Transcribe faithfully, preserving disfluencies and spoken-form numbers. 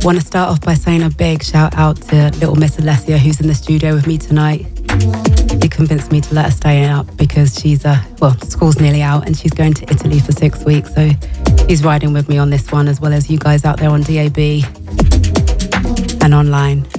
Want to start off by saying a big shout out to little Miss Alessia, who's in the studio with me tonight. She convinced me to let her stay up because she's, uh, well, school's nearly out and she's going to Italy for six weeks. So she's riding with me on this one, as well as you guys out there on D A B and online.